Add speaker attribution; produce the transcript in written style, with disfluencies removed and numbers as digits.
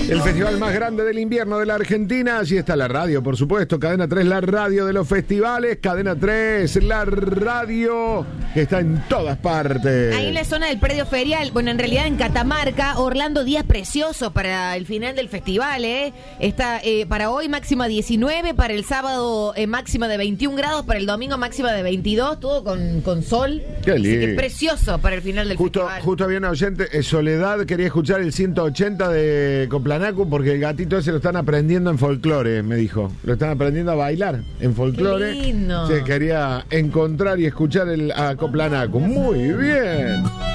Speaker 1: El festival más grande del invierno de la Argentina. Allí está la radio, por supuesto. Cadena 3, la radio de los festivales. Cadena 3, la radio que está en todas partes.
Speaker 2: Ahí en la zona del predio ferial, bueno, en realidad en Catamarca, Orlando, días preciosos para el final del festival, ¿eh? Está para hoy máxima 19, para el sábado máxima de 21 grados, para el domingo máxima de 22, todo con sol.
Speaker 1: Qué lindo.
Speaker 2: Así que precioso para el final del festival.
Speaker 1: Justo había una oyente, Soledad, quería escuchar el 180 de Coplanacu porque el gatito ese lo están aprendiendo en folclore, me dijo. Lo están aprendiendo a bailar en folclore.
Speaker 2: Qué lindo.
Speaker 1: Se quería encontrar y escuchar a Coplanacu. Muy bien.